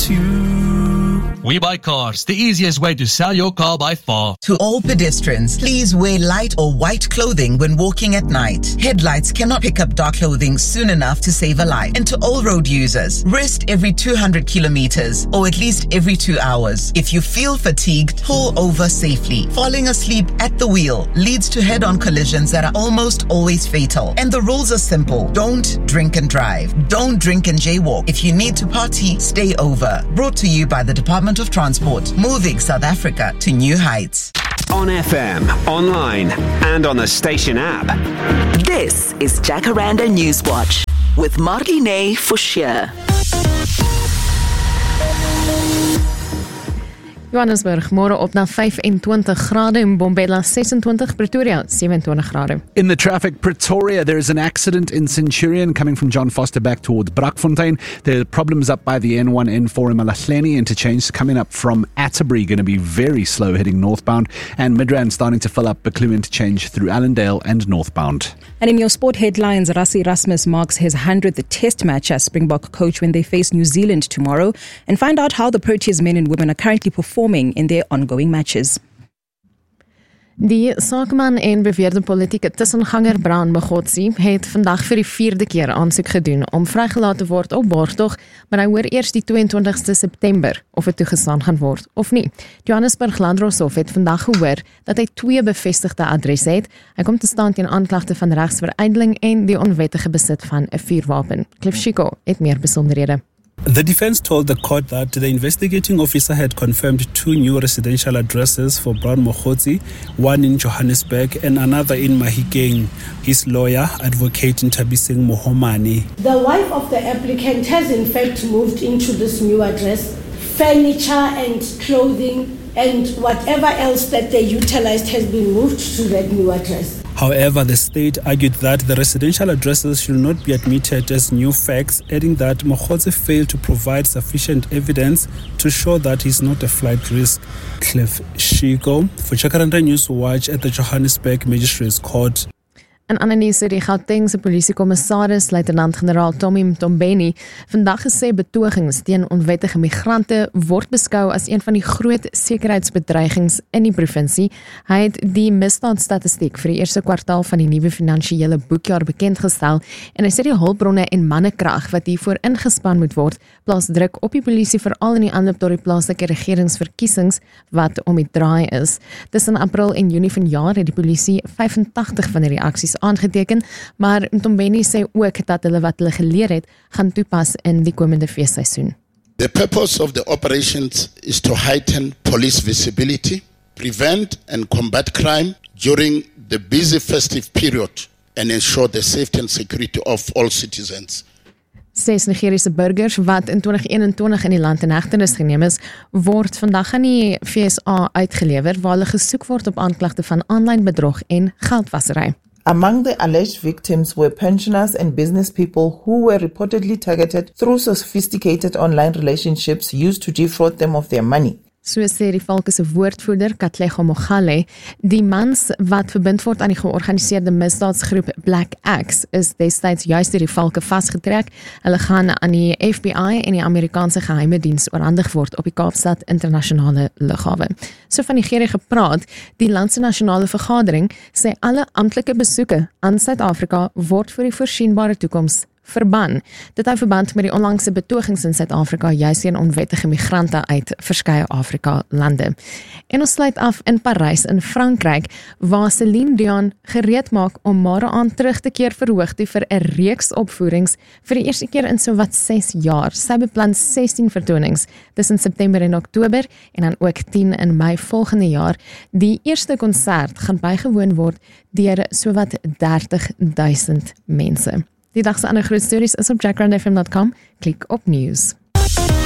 about you. We Buy Cars, the easiest way to sell your car by far. To all pedestrians, please wear light or white clothing when walking at night. Headlights cannot pick up dark clothing soon enough to save a life. And to all road users, rest every 200 kilometers or at least every 2 hours. If you feel fatigued, pull over safely. Falling asleep at the wheel leads to head-on collisions that are almost always fatal. And the rules are simple. Don't drink and drive. Don't drink and jaywalk. If you need to party, stay over. Brought to you by the Department of Transport, moving South Africa to new heights. On FM, online, and on the station app. This is Jacaranda Newswatch with Marlene Forshire. Johannesburg, môre op na 25 grade in Bombela, 26, Pretoria, 27 grade. In the traffic, Pretoria, there is an accident in Centurion coming from John Foster back towards Brakfontein. There are problems up by the N1, N4 in Malahleni interchange. Coming up from Atterbury, going to be very slow heading northbound. And Midrand starting to fill up Buccleuch interchange through Allendale and northbound. And in your sport headlines, Rassie Erasmus marks his 100th test match as Springbok coach when they face New Zealand tomorrow. And find out how the Proteas men and women are currently performing in their ongoing matches. Die sakeman en beweerde politieke tussenganger Brown Mogotsi het vandag vir die 4de keer aansoek gedoen om vrygelaat te word op borgtog, maar hy hoor eers die 22ste September of dit toegestaan gaan word of nie. Die Johannesburg Landdroshof het vandag gehoor dat hy 2 bevestigde adresse het. Hy kom te staan teen aanklagte van regsverydeling en die onwettige besit van 'n vuurwapen. Cliff Chico het meer besonderhede. The defense told the court that the investigating officer had confirmed 2 new residential addresses for Brown Mogotsi, one in Johannesburg and another in Mahikeng. His lawyer, Advocate Ntabiseng Mohomane. The wife of the applicant has in fact moved into this new address. Furniture and clothing and whatever else that they utilized has been moved to that new address. However, the state argued that the residential addresses should not be admitted as new facts, adding that Mogotsi failed to provide sufficient evidence to show that he's not a flight risk. Cliff Chico for Jacaranda Newswatch at the Johannesburg Magistrates Court. In ander nuus het die Gautengse polisiekommissaris, luitenant-generaal Tommy Mtombeni, vandag gesê betogings teen onwettige migrante word beskou as een van die groot sekuriteitsbedreigings in die provinsie. Hy het die misdaadstatistiek vir die eerste kwartaal van die nuwe finansiële boekjaar bekendgestel en hy sê die hulpbronne en mannekrag wat hiervoor ingespan moet word, plaas druk op die polisie veral in die aanloop tot die plaaslike regeringsverkiesings wat om die draai is. Tussen April en Junie vanjaar het die polisie 85 van die reaksies aangeteken, maar Mtombeni sê ook dat hulle wat hulle geleer het, gaan toepas in die komende feesseisoen. The purpose of the operations is to heighten police visibility, prevent and combat crime during the busy festive period and ensure the safety and security of all citizens. 6 Nigeriese burgers wat in 2021 in die land in hegtenis geneem is, word vandag aan die FSA uitgelewer waar hulle gesoek word op aanklagte van aanlyn bedrog en geldwasery. Among the alleged victims were pensioners and business people who were reportedly targeted through sophisticated online relationships used to defraud them of their money. So sê die Valke se woordvoerder, Katlego Mogale, die mans wat verbind word aan die georganiseerde misdaadsgroep Black Axe is destyds juist deur die Valke vasgetrek. Hulle gaan aan die FBI en die Amerikaanse geheime diens oorhandig word op die Kaapstad internasionale lughawe. So van Nigeria gepraat, die land se nasionale vergadering sê alle amptelike besoeke aan Suid-Afrika word vir die voorsienbare toekoms verban. Dit hou verband met die onlangse betogings in Suid-Afrika juis teen onwettige migrante uit verskeie Afrika lande. En ons sluit af in Parys in Frankryk, waar Celine Dion gereed maak om môre aan terug te keer verhoog toe vir 'n reeks opvoerings vir die eerste keer in sowat 6 jaar. Sy beplan 16 vertonings tussen September en Oktober en dan ook 10 in Mei volgende jaar. Die eerste konsert gaan bygewoon word deur sowat 30,000 mense. Die dag se ander groot stories is op jacarandafm.com. Klik op news.